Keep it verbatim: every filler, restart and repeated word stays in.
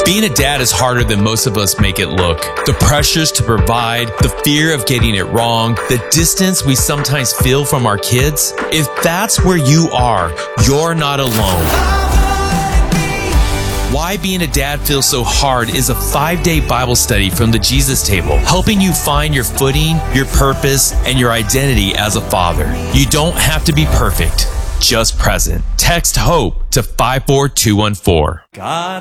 Being a dad is harder than most of us make it look. The pressures to provide, the fear of getting it wrong, the distance we sometimes feel from our kids. If that's where you are, you're not alone. Why Being a Dad Feels So Hard is a five-day Bible study from the Jesus Table, helping you find your footing, your purpose, and your identity as a father. You don't have to be perfect, just present. Text HOPE to five four two one four. God